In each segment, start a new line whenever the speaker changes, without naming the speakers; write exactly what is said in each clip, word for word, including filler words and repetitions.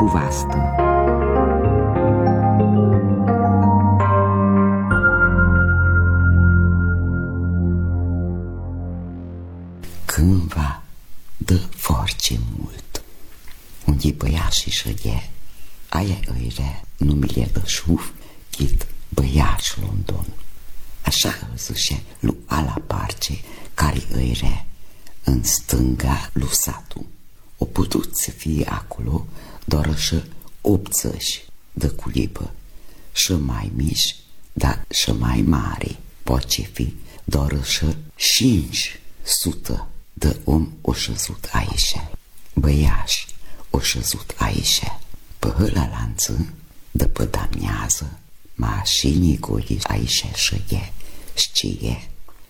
vastă. Cândva dă foarte mult. Unde băiașii șăie, aia îi re, numele Ășuf, chit băiaș London. Așa îl zice lui ala parce care îi re, în stânga lui satul. O putut să fie acolo doar și opțăși de culibă, și mai mici, dar și mai mari. Poate fi doar și cinci sută de om o șezut aici. Băiași o șezut aici. Pe hăla lanță, de pe damnează, mașinii goli aici și e, știe,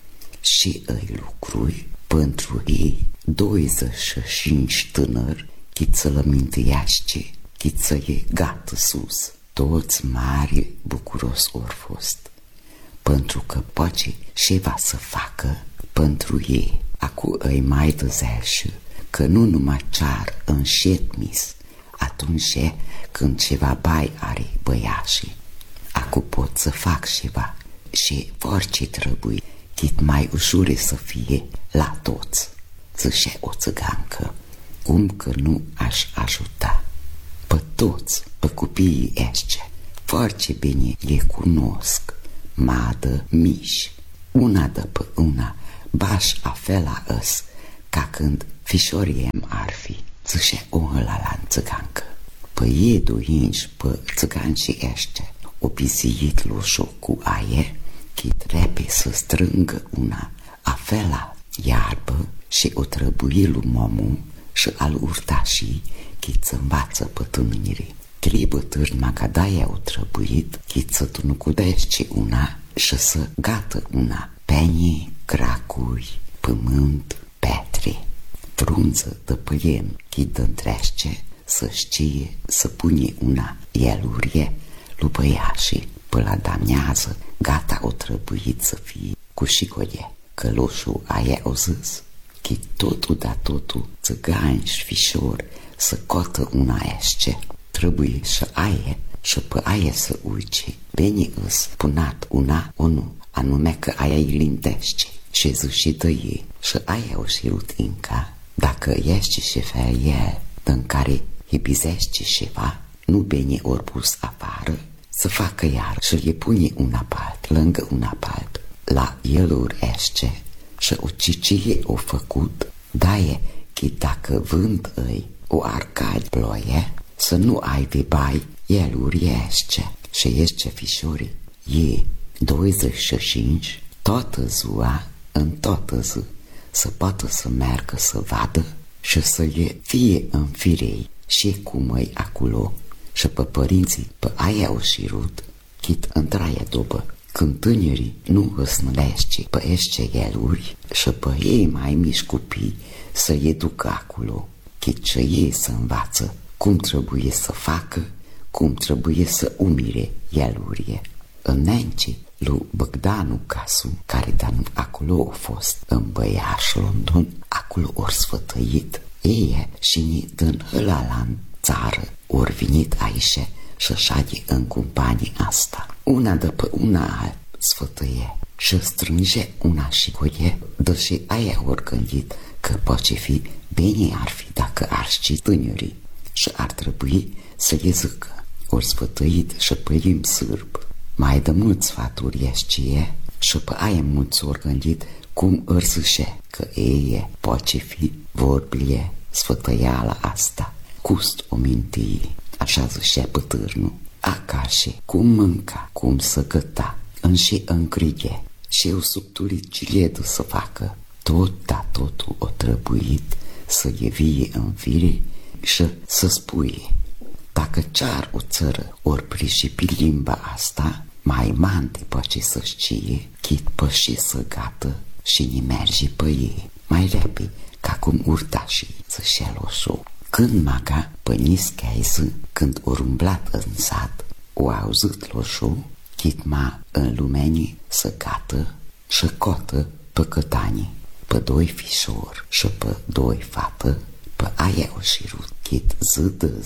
și îi lucrui pentru ei douăzeci și cinci tânări, chiță la mintiaște, chiță e gata sus. Toți mari bucuros ori fost, pentru că poate ceva să facă pentru ei. Acu îi mai dăzești că nu numai cear înșetmis atunci când ceva bai are băiașii. Acu pot să fac ceva și orice trebuie, chit mai ușure să fie la toți. Zice o țigancă, cum că nu aș ajuta pe toți, pe copiii ăștia. Foarte bine le cunosc, madă mici, una de pe una, baș afela îs, ca când fișoriem ar fi. Zice o la țigancă. Păi e duinci pe țigancii ăștia, o pisiit lușo cu aie, chit repe să strângă una afela iarbă și o trebuie lui momu și al urtașii, chit să învață pe tânării. Trebuie târma ca de-aia o trebuit, chit să tu nu cudești una și să gată una. Penii, cracuri, pământ, petre, frunză de păien, chit de-ntrește, să știe să pune una elurie lui băiașii. Pe la damnează, gata o trebuit să fie cu șicoie. Călușul aia o zis, chit totul da totul, țigani și fișor, să cotă una ește. Trebuie și aia și pe aia să uice. Bine îs punat una o nu, anume că aia îi lintește și zișită ei. Și aia o șirut inca, dacă ești și fel el, în care îi bizește ceva, nu bine ori pus afară, să facă iar și le pune una part, lângă una part, la eluri ește și o cicie o făcut, daie că dacă vând îi o arcad ploie, să nu ai de bai eluri ește și ește fișorii. E douăzeci și cinci, toată ziua, în toată zi, să poată să meargă să vadă și să le fie în firei și cum îi acolo. Și pe părinții pe aia o șirut, chit într-aia dobă, când tânerii nu îsnălește pe ește eluri și pe ei mai mici copii să îi ducă acolo, chit și ei să învață cum trebuie să facă, cum trebuie să umire elurie. Înainte lui Băgdanu Casu, care dan acolo a fost în Băiaș London, acolo ori sfătăit, ei și ni din hălalan țară ori venit aici și șade în companie asta. Una de pe una alt sfătăie și strânge una și coie, deși aia ori gândit că poate fi bine ar fi dacă ar ști tânării și ar trebui să le zică. Ori sfătăit și pe limbi sârb. Mai de mult sfaturi știe și pe aia mulți ori gândit cum îr zice că ei poate fi vorbile sfătăiala asta. Cust o mintie, așa zicea pătârnul, acașe, cum mânca, cum să găta, înși încrige, și eu subtulit ciledu să facă, tot da totul o trebuit să e vie în fire și să spuie. Dacă cear o țără ori prișipi limba asta, mai mante poate să știe, chit păși să gată și ni merge pe ei, mai repede, ca cum urtașii zicea loșu. Când maga pănis cheiză, când o umblat în sat, o auzit loșu, chit ma în lumenii să gată și cotă pe cătanii, pe doi fișori și pe doi fată, pe aia o șirut, chit zi de zi,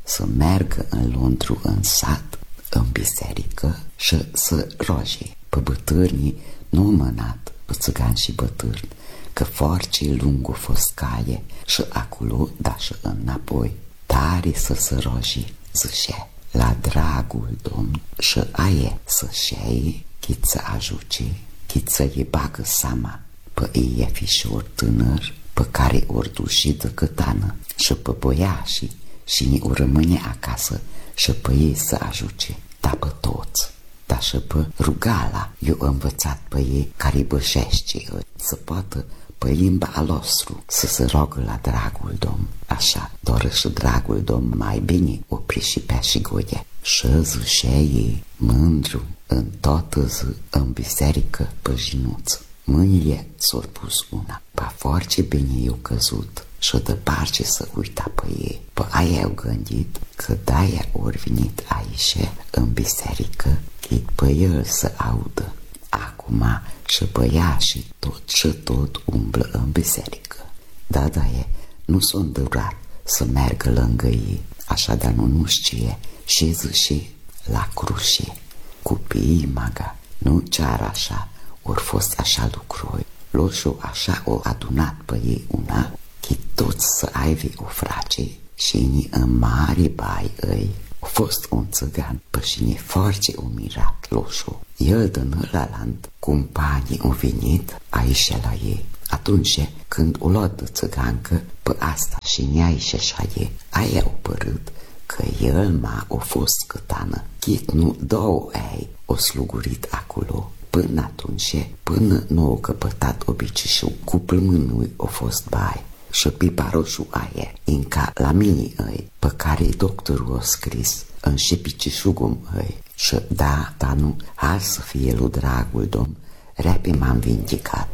să meargă în Londru, în sat, în biserică și să roage pe bătârnii, nu mânat, pe țigani și bătârni, că forcii lungul fost caie și acolo, da și înapoi, tare să se roage, zice, la dragul Domn și aie să șeie, chit să ajuce, chit să-i bagă seama, pe ei e fișor tânăr, pe care ori duși de cătană și pe băiașii și ni o rămâne acasă și pe ei să ajuce, da pe toți, da și pe rugala, eu învățat pe ei care bășește, să poată pe limba a nostru să se rogă la dragul Domn, așa, doar și dragul Domn mai bine o prișipea și goie. Și zice ei, mândru, în toată zi, în biserică, pe jinuță. Mâinile s-au pus una, pa foarte bine i-au căzut și de parce să uita pe ei. Pe aia au gândit că de-aia ori venit aici, în biserică, chit pe el să audă. Acum și băiașii tot și tot umblă în biserică. Da, da, e, nu s-o îndurat să meargă lângă ei, așa de nu nu știe și zice la cruce. Copiii maga nu cear așa, ori fost așa lucruri. Loșul așa o adunat pe ei una, chit toți să aibă o frace și ni în mare bai ei. A fost un țigan, pe și ne foarte umirat loșul. El de nălaland, companii au venit aici la ei. Atunci când o luat de țigancă, pe asta și ne aici așa ei, aia au părât că el m-a o fost cătană. Chit nu două ei o slugurit acolo. Până atunci, până nu au căpătat obiceiul, cu plămânul o fost bai. Și piparoșul aia, înca la mine ei, pe care doctorul a scris în șepicișugul ei. Și da, dar nu, ar să fie lui dragul Domn, repe m-am vindicat.